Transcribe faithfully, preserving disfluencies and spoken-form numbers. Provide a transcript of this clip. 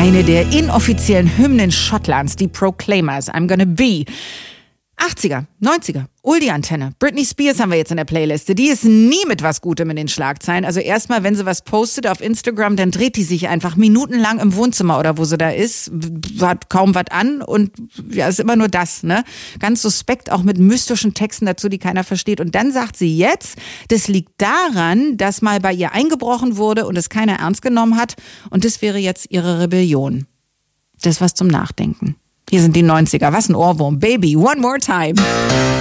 Eine der inoffiziellen Hymnen Schottlands, die Proclaimers, I'm Gonna Be. achtziger, neunziger, Oldie-Antenne. Britney Spears haben wir jetzt in der Playliste. Die ist nie mit was Gutem in den Schlagzeilen. Also erstmal, wenn sie was postet auf Instagram, dann dreht die sich einfach minutenlang im Wohnzimmer oder wo sie da ist, hat kaum was an und ja, ist immer nur das, ne? Ganz suspekt, auch mit mystischen Texten dazu, die keiner versteht. Und dann sagt sie jetzt, das liegt daran, dass mal bei ihr eingebrochen wurde und es keiner ernst genommen hat. Und das wäre jetzt ihre Rebellion. Das ist was zum Nachdenken. Hier sind die neunziger. Was ein Ohrwurm. Baby, one more time.